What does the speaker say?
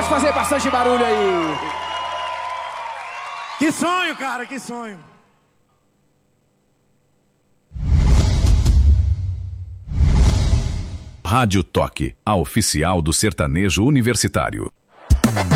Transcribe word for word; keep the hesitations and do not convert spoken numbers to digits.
Pode fazer bastante barulho aí. Que sonho, cara, que sonho. Rádio Toque, a oficial do sertanejo universitário.